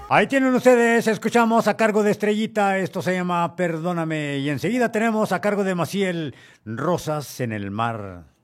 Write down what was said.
Ahí tienen ustedes, escuchamos a cargo de Estrellita, esto se llama Perdóname. Y enseguida tenemos a cargo de Maciel, Rosas en el mar.